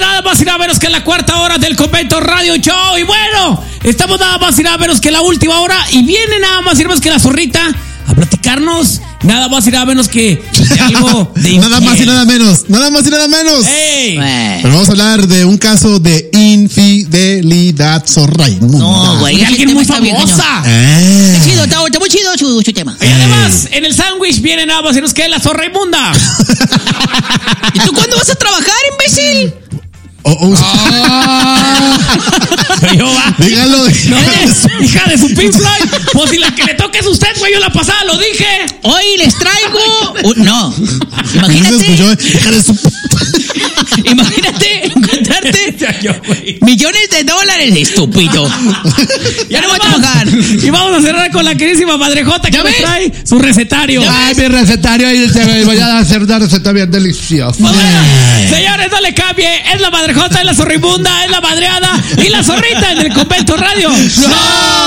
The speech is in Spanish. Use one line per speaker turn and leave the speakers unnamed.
nada más y nada menos que en la cuarta hora del Convento Radio Show. Y bueno, estamos nada más y nada menos que en la última hora. Y viene nada más y nada menos que la zorrita a platicarnos nada más y nada menos que de algo de
nada más y nada menos. Nada más y nada menos.
¡Ey!
Pero vamos a hablar de un caso de infidelidad zorraimunda.
No, güey.
De alguien muy famosa.
Está chido, está muy chido su tema.
Y además, en el sándwich viene nada más y nada menos que la zorraimunda.
¿Y tú cuándo vas a trabajar, imbécil?
Dígalo.
Hija de su Pink Floyd. Pues si la que le toque es usted, güey, yo la pasada lo dije.
Hoy les traigo... no, imagínate... Imagínate encontrarte millones de dólares, estúpido. Ya no voy a trabajar.
Y vamos a cerrar con la queridísima Madrejota que nos trae su recetario.
Ay, mi recetario, y te voy a hacer una receta bien deliciosa.
Bueno, señores, no le cambie. Es la Madrejota, es la zorribunda, es la madreada y la zorrita en el Convento Radio. ¡No!